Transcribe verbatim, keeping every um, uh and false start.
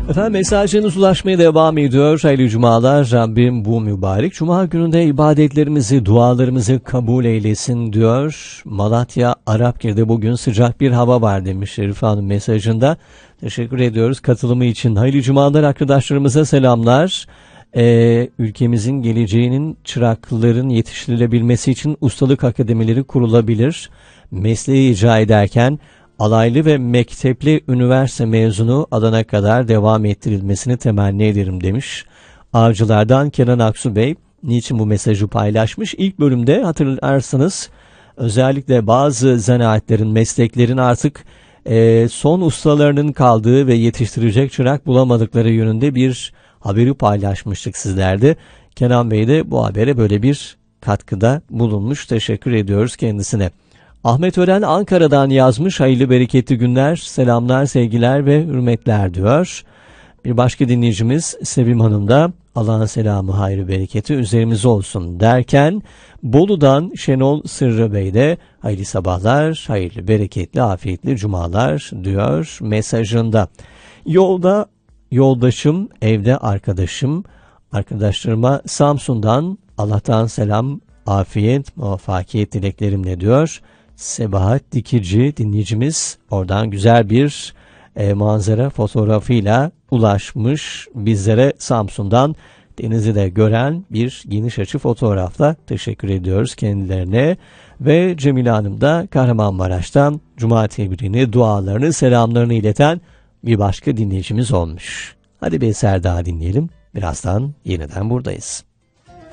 Efendim mesajınız ulaşmaya devam ediyor. Hayırlı cumalar. Rabbim bu mübarek cuma gününde ibadetlerimizi, dualarımızı kabul eylesin diyor. Malatya Arapkir'de bugün sıcak bir hava var demiş Şerife Hanım mesajında. Teşekkür ediyoruz katılımı için. Hayırlı cumalar arkadaşlarımıza selamlar. Ee, ülkemizin geleceğinin çırakların yetiştirilebilmesi için ustalık akademileri kurulabilir. Mesleği icra ederken alaylı ve mektepli üniversite mezunu alana kadar devam ettirilmesini temenni ederim demiş. Avcılardan Kenan Aksu Bey niçin bu mesajı paylaşmış? İlk bölümde hatırlarsınız özellikle bazı zanaatlerin, mesleklerin artık e, son ustalarının kaldığı ve yetiştirecek çırak bulamadıkları yönünde bir haberi paylaşmıştık sizlerde. Kenan Bey de bu habere böyle bir katkıda bulunmuş. Teşekkür ediyoruz kendisine. Ahmet Ören Ankara'dan yazmış. Hayırlı bereketli günler, selamlar, sevgiler ve hürmetler diyor. Bir başka dinleyicimiz Sevim Hanım da Allah'ın selamı, hayrı, bereketi üzerimize olsun derken Bolu'dan Şenol Sırrı Bey de hayırlı sabahlar, hayırlı, bereketli, afiyetli cumalar diyor mesajında. Yolda yoldaşım, evde arkadaşım, arkadaşlarıma Samsun'dan Allah'tan selam, afiyet, muvaffakiyet dileklerimle diyor. Sebahat Dikici dinleyicimiz oradan güzel bir e, manzara fotoğrafıyla ulaşmış bizlere Samsun'dan, denizi de gören bir geniş açı fotoğrafla teşekkür ediyoruz kendilerine. Ve Cemile Hanım da Kahramanmaraş'tan Cuma tebrini, dualarını, selamlarını ileten bir başka dinleyicimiz olmuş. Hadi bir eser daha dinleyelim. Birazdan yeniden buradayız.